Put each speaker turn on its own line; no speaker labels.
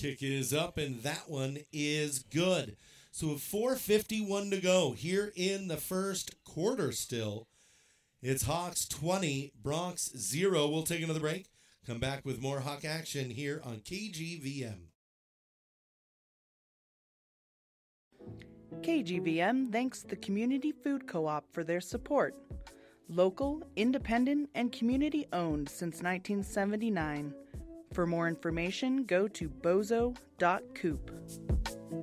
Kick is up, and that one is good. So with 4:51 to go here in the first quarter still, it's Hawks 20, Bronx 0. We'll take another break. Come back with more Hawk action here on KGVM.
KGVM thanks the Community Food Co-op for their support. Local, independent, and community-owned since 1979. For more information, go to bozo.coop.